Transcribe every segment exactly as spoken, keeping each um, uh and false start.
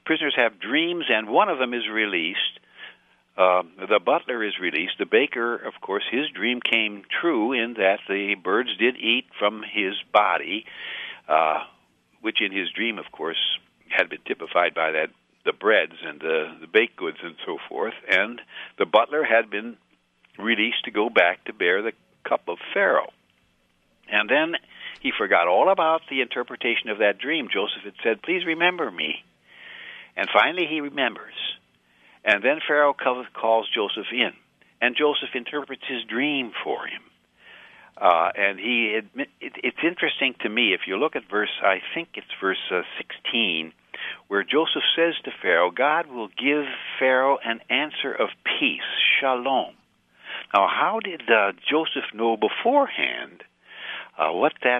prisoners have dreams, and one of them is released. Uh, the butler is released. The baker, of course, his dream came true in that the birds did eat from his body, uh, which in his dream, of course, had been typified by that the breads and the, the baked goods and so forth. And the butler had been released to go back to bear the cup of Pharaoh. And then he forgot all about the interpretation of that dream. Joseph had said, "Please remember me." And finally he remembers. And then Pharaoh calls Joseph in, and Joseph interprets his dream for him. Uh, and he admit, it, it's interesting to me, if you look at verse, I think it's verse uh, sixteen, where Joseph says to Pharaoh, God will give Pharaoh an answer of peace, shalom. Now, how did uh, Joseph know beforehand uh, what that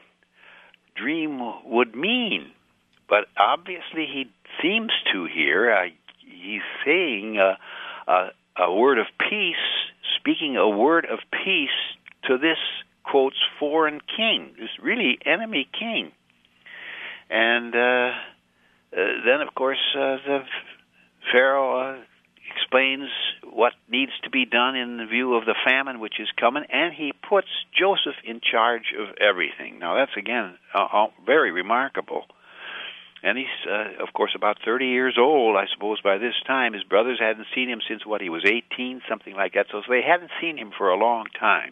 dream would mean? But obviously he seems to here. Uh, he's saying uh, uh, a word of peace, speaking a word of peace to this, quotes, foreign king, this really enemy king. And uh, uh, then, of course, uh, the Pharaoh uh, explains what needs to be done in view of the famine which is coming, and he puts Joseph in charge of everything. Now, that's, again, uh, very remarkable. And he's, uh, of course, about thirty years old, I suppose, by this time. His brothers hadn't seen him since, what, he was eighteen, something like that. So they hadn't seen him for a long time.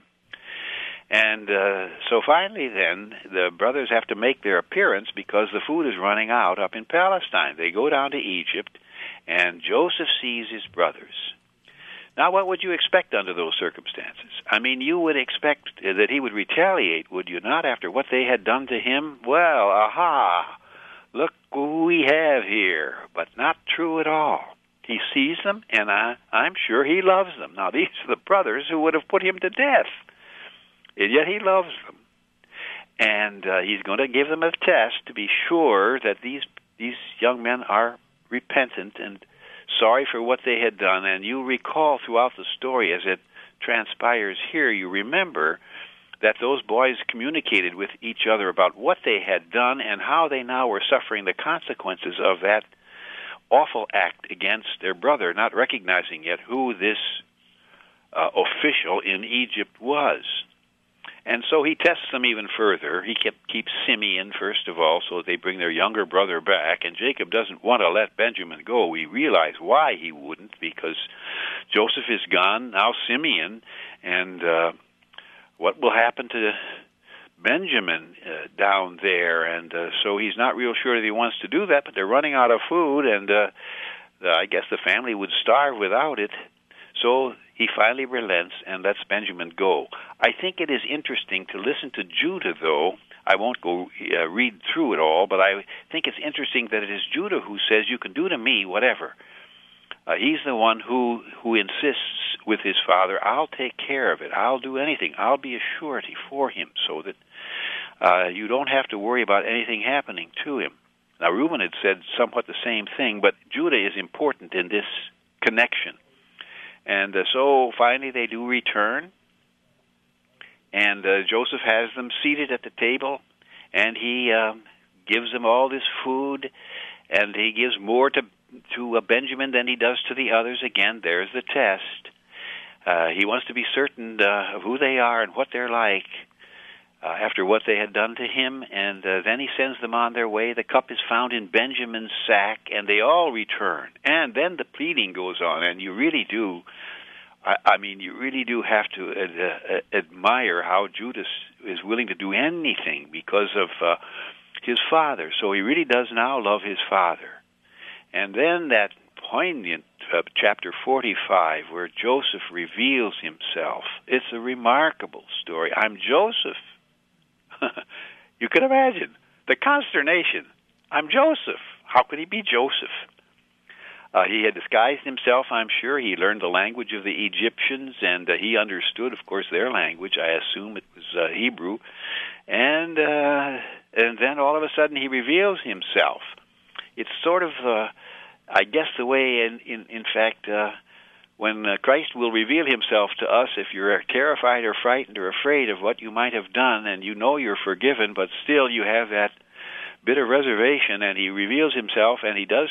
And uh, so finally then, the brothers have to make their appearance because the food is running out up in Palestine. They go down to Egypt, and Joseph sees his brothers. Now, what would you expect under those circumstances? I mean, you would expect that he would retaliate, would you not, after what they had done to him? Well, aha, look who we have here, but not true at all. He sees them, and I, I'm sure he loves them. Now, these are the brothers who would have put him to death. And yet he loves them. And uh, he's going to give them a test to be sure that these these young men are repentant and sorry for what they had done. And you recall throughout the story as it transpires here, you remember that those boys communicated with each other about what they had done and how they now were suffering the consequences of that awful act against their brother, not recognizing yet who this uh, official in Egypt was. And so he tests them even further. He kept, keeps Simeon, first of all, so they bring their younger brother back. And Jacob doesn't want to let Benjamin go. We realize why he wouldn't, because Joseph is gone, now Simeon. And uh, what will happen to Benjamin uh, down there? And uh, so he's not real sure that he wants to do that, but they're running out of food, and uh, I guess the family would starve without it. So he finally relents and lets Benjamin go. I think it is interesting to listen to Judah, though. I won't go uh, read through it all, but I think it's interesting that it is Judah who says, you can do to me whatever. Uh, he's the one who, who insists with his father, I'll take care of it. I'll do anything. I'll be a surety for him so that uh, you don't have to worry about anything happening to him. Now, Reuben had said somewhat the same thing, but Judah is important in this connection. And uh, so finally they do return, and uh, Joseph has them seated at the table, and he uh, gives them all this food, and he gives more to to uh, Benjamin than he does to the others. Again, there's the test. Uh, he wants to be certain uh, of who they are and what they're like uh, after what they had done to him, and uh, then he sends them on their way. The cup is found in Benjamin's sack, and they all return. And then the pleading goes on, and you really do, I, I mean, you really do have to uh, uh, admire how Judas is willing to do anything because of uh, his father. So he really does now love his father. And then that poignant uh, chapter forty-five where Joseph reveals himself. It's a remarkable story. I'm Joseph. You can imagine the consternation. I'm Joseph. How could he be Joseph? Uh, he had disguised himself, I'm sure. He learned the language of the Egyptians, and uh, he understood, of course, their language. I assume it was uh, Hebrew. And uh, and then all of a sudden he reveals himself. It's sort of, uh, I guess, the way, in, in, in fact, uh, when uh, Christ will reveal himself to us, if you're terrified or frightened or afraid of what you might have done, and you know you're forgiven, but still you have that bit of reservation, and he reveals himself, and he does